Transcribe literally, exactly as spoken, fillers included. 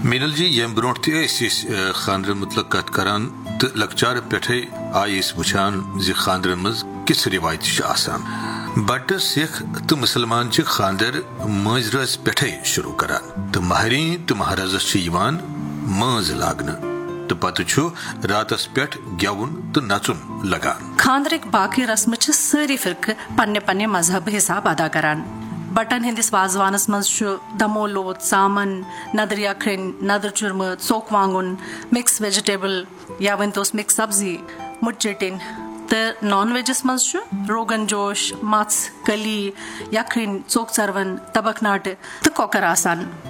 मीनल जी यम brought तह खानर मुतलक कत करान तो लकचार पे आय वुचान जि खानर मज किस रिवायत आसान बट सिख तो मुसलमान खानदर मज रज पे शुरू करान तो महरीन तो महराजस मज लागन तो पत रातस पे गेवन तो नचुन लगान। खानदरक बाकी रस्म सारी फिरक पन्ने पन्ने मजहब हिसाब अदा करान। बटन हंदिस वाजवानस मज दमो लोत सामन नदर यखन नदर चुरमत सोक वांगुन मिक्स वेजिटेबल या वन तोस मिक्स सब्जी मुटचिटिन तो नॉन वेजस मज रोगन जोश मत्स कली यखन चोक चरवन तबक नाट तो कोकर आसान।